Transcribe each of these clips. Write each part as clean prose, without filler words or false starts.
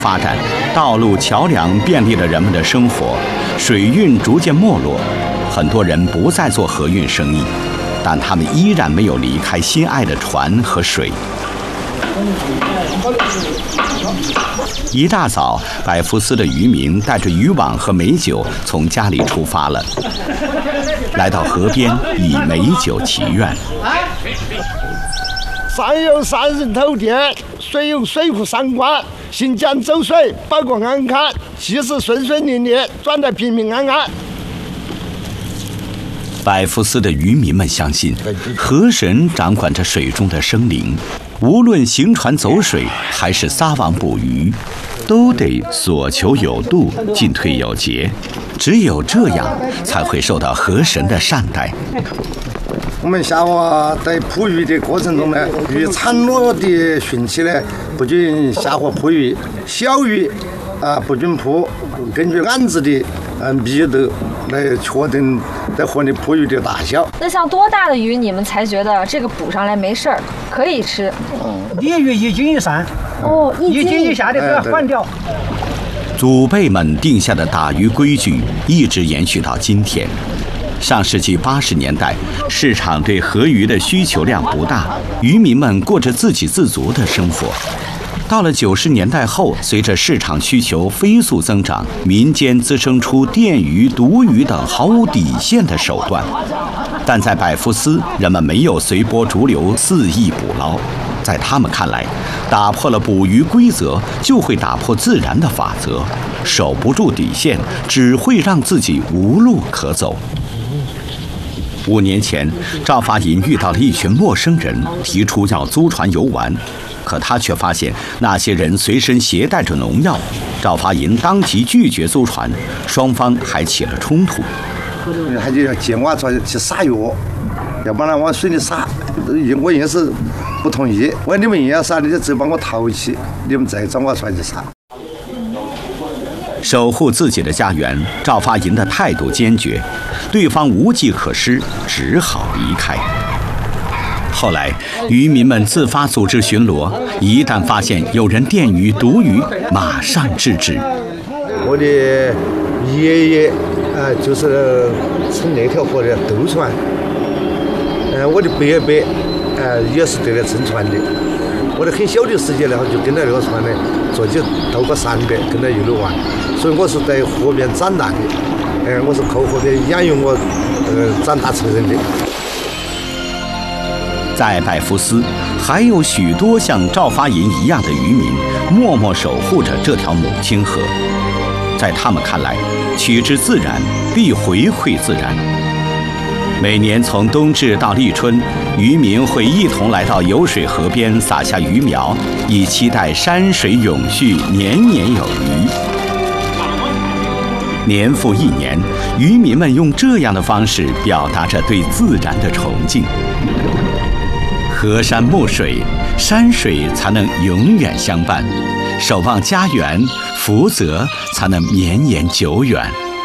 发展，道路、桥梁便利了人们的生活，水运逐渐没落，很多人不再做河运生意，但他们依然没有离开心爱的船和水。一大早，百福斯的渔民带着渔网和美酒从家里出发了，来到河边以美酒祈愿。 山有山人头店，水有水库赏观，行江走水，保国安康，气势顺顺利利，转得平平安安。 百福斯的渔民们相信，河神掌管着水中的生灵，无论行船走水还是撒网捕鱼，都得所求有度，进退有节，只有这样才会受到河神的善待。 我们下河在捕鱼的过程中呢，鱼产落的汛期呢，不准下河捕鱼，小鱼不准捕，根据案子的密度来确定在河里捕鱼的大小。 那像多大的鱼你们才觉得这个捕上来没事儿，可以吃？ 鲤鱼1斤1鳝。 哦，1斤以下的都要换掉。 祖辈们定下的打鱼规矩一直延续到今天。上世纪80年代，市场对河鱼的需求量不大，渔民们过着自给自足的生活。到了90年代后，随着市场需求飞速增长，民间滋生出电鱼、毒鱼等毫无底线的手段。但在百福斯，人们没有随波逐流肆意捕捞，在他们看来，打破了捕鱼规则，就会打破自然的法则，守不住底线，只会让自己无路可走。5年前，赵发银遇到了一群陌生人，提出要租船游玩，可他却发现那些人随身携带着农药。赵发银当即拒绝租船，双方还起了冲突。 他就要借我船去撒药，要把它往水里撒，我硬是不同意。我说你们硬要撒，你就只把我淘起，你们再找我船去撒。 守护自己的家园，赵发银的态度坚决，对方无计可施，只好离开。后来，渔民们自发组织巡逻，一旦发现有人电鱼、毒鱼，马上制止。 我的爷爷就是乘那条河的渡船，我的伯伯也是这个乘船的。我的很小的时间呢，就跟着那个船呢，坐起渡过300，跟着一路玩，所以我是在河边长大的，我是靠河边养育我长大成人的。 在百福斯，还有许多像赵发银一样的渔民，默默守护着这条母亲河。在他们看来，取之自然，必回馈自然。每年从冬至到立春，渔民会一同来到游水河边撒下鱼苗，以期待山水永续，年年有余。年复一年，渔民们用这样的方式表达着对自然的崇敬。河山暮水，山水才能永远相伴，守望家园，福泽才能绵延久远。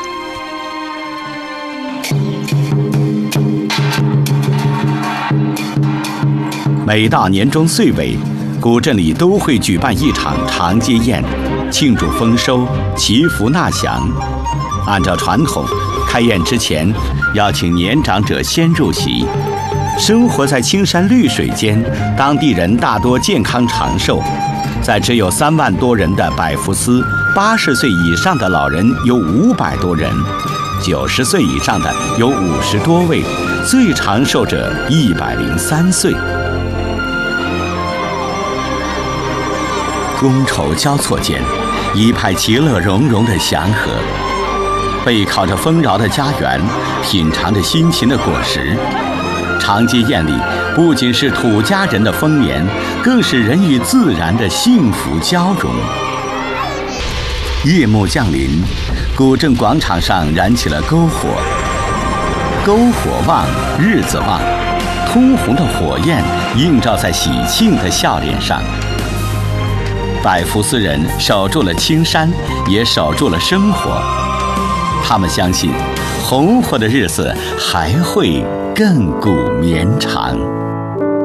每到年终岁尾，古镇里都会举办一场长街宴，庆祝丰收，祈福纳祥。按照传统，开宴之前要请年长者先入席。生活在青山绿水间，当地人大多健康长寿。在只有3万多人的百福斯，80岁以上的老人有500多人，90岁以上的有50多位，最长寿者103岁。觥筹交错间，一派其乐融融的祥和。背靠着丰饶的家园，品尝着辛勤的果实。长街宴里不仅是土家人的丰年，更是人与自然的幸福交融。夜幕降临，古镇广场上燃起了篝火。篝火旺，日子旺，通红的火焰映照在喜庆的笑脸上。百福斯人守住了青山，也守住了生活。他们相信，红火的日子还会亘古绵长。